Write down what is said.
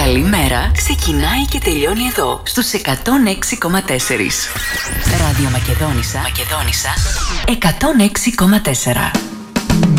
Καλημέρα ξεκινάει και τελειώνει εδώ στους 106,4. Ράδιο Μακεδόνισσα 106,4.